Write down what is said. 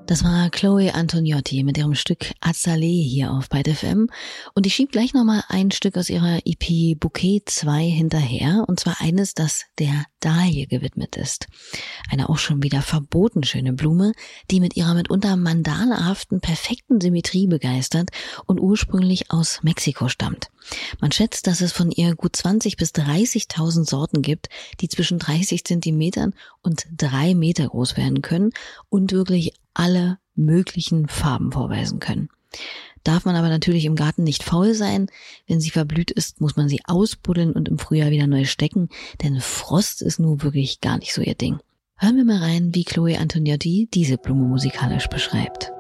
Das war Chloe Antoniotti mit ihrem Stück Azalée hier auf Byte FM. Und ich schieb gleich nochmal ein Stück aus ihrer EP Bouquet 2 hinterher. Und zwar eines, das der Dahlie gewidmet ist. Eine auch schon wieder verboten schöne Blume, die mit ihrer mitunter mandalahaften, perfekten Symmetrie begeistert und ursprünglich aus Mexiko stammt. Man schätzt, dass es von ihr gut 20.000 bis 30.000 Sorten gibt, die zwischen 30 Zentimetern und 3 Meter groß werden können und wirklich alle möglichen Farben vorweisen können. Darf man aber natürlich im Garten nicht faul sein. Wenn sie verblüht ist, muss man sie ausbuddeln und im Frühjahr wieder neu stecken, denn Frost ist nun wirklich gar nicht so ihr Ding. Hören wir mal rein, wie Chloe Antoniotti diese Blume musikalisch beschreibt.